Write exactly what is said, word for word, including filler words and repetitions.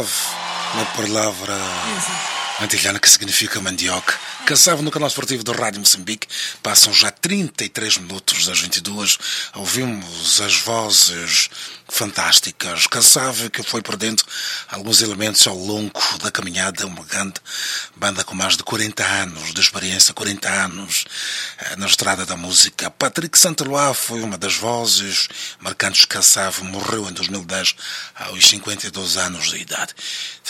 Uma palavra antilhana que significa mandioca. Caçava no canal esportivo da Rádio Moçambique. Passam já trinta e três minutos das vinte e duas. Ouvimos as vozes fantásticas. Caçava que foi perdendo alguns elementos ao longo da caminhada. Uma grande banda com mais de quarenta anos de experiência, quarenta anos na estrada da música. Patrick Santaloa foi uma das vozes marcantes. Caçava morreu em dois mil e dez aos cinquenta e dois anos de idade.